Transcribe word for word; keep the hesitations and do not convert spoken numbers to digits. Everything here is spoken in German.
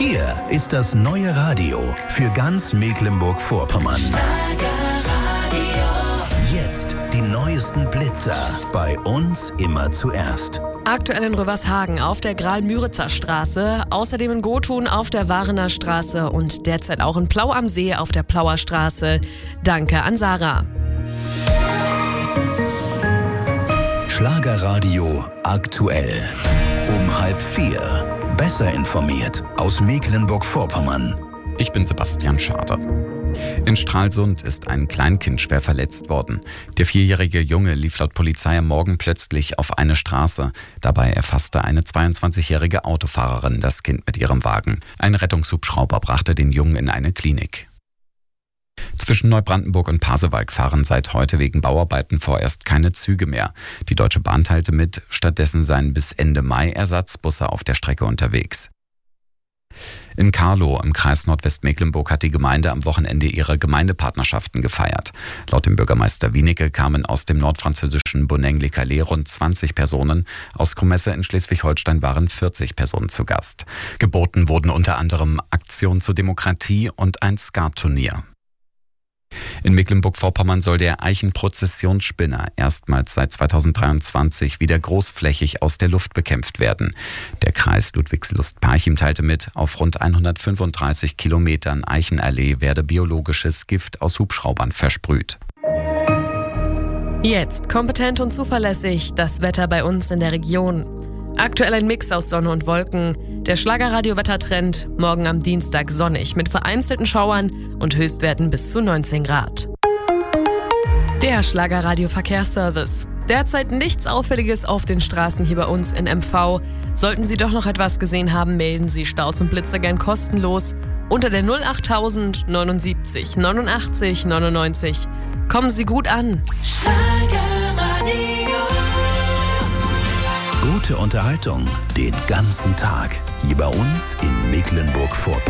Hier ist das neue Radio für ganz Mecklenburg-Vorpommern. Jetzt die neuesten Blitzer. Bei uns immer zuerst. Aktuell in Rövershagen auf der Graal-Müritzer Straße, außerdem in Gotun auf der Warener Straße und derzeit auch in Plau am See auf der Plauer Straße. Danke an Sarah. Schlagerradio aktuell. Um halb vier. Besser informiert aus Mecklenburg-Vorpommern. Ich bin Sebastian Schade. In Stralsund ist ein Kleinkind schwer verletzt worden. Der vierjährige Junge lief laut Polizei am Morgen plötzlich auf eine Straße. Dabei erfasste eine zweiundzwanzigjährige Autofahrerin das Kind mit ihrem Wagen. Ein Rettungshubschrauber brachte den Jungen in eine Klinik. Zwischen Neubrandenburg und Pasewalk fahren seit heute wegen Bauarbeiten vorerst keine Züge mehr. Die Deutsche Bahn teilte mit, stattdessen seien bis Ende Mai Ersatzbusse auf der Strecke unterwegs. In Carlow im Kreis Nordwestmecklenburg hat die Gemeinde am Wochenende ihre Gemeindepartnerschaften gefeiert. Laut dem Bürgermeister Wienicke kamen aus dem nordfranzösischen Bonneng-les-Calais rund zwanzig Personen. Aus Krumesse in Schleswig-Holstein waren vierzig Personen zu Gast. Geboten wurden unter anderem Aktion zur Demokratie und ein Skat-Turnier. In Mecklenburg-Vorpommern soll der Eichenprozessionsspinner erstmals seit zweitausenddreiundzwanzig wieder großflächig aus der Luft bekämpft werden. Der Kreis Ludwigslust-Parchim teilte mit, auf rund hundertfünfunddreißig Kilometern Eichenallee werde biologisches Gift aus Hubschraubern versprüht. Jetzt kompetent und zuverlässig das Wetter bei uns in der Region. Aktuell ein Mix aus Sonne und Wolken. Der Schlagerradio-Wettertrend, morgen am Dienstag sonnig mit vereinzelten Schauern und Höchstwerten bis zu neunzehn Grad. Der Schlagerradio-Verkehrsservice. Derzeit nichts Auffälliges auf den Straßen hier bei uns in M V. Sollten Sie doch noch etwas gesehen haben, melden Sie Staus und Blitzer gern kostenlos unter der null achttausend neunundsiebzig neunundachtzig neunundneunzig. Kommen Sie gut an. Gute Unterhaltung den ganzen Tag. Hier bei uns in Mecklenburg-Vorpommern.